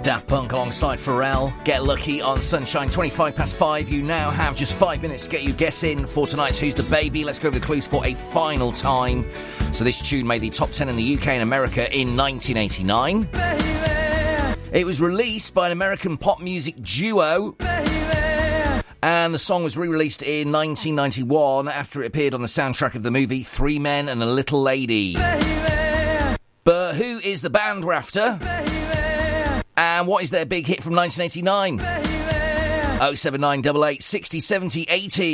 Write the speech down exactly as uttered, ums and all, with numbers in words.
Daft Punk alongside Pharrell. Get Lucky on Sunshine, twenty-five past five. You now have just five minutes to get your guess in for tonight's Who's the Baby. Let's go over the clues for a final time. So this tune made the top ten in the U K and America in nineteen eighty-nine. Baby. It was released by an American pop music duo. Baby. And the song was re-released in nineteen ninety-one after it appeared on the soundtrack of the movie Three Men and a Little Lady. Baby. But who is the band we're after? Baby. And what is their big hit from nineteen eighty-nine? Baby. oh seven nine eight eight, six oh, seventy, eighty.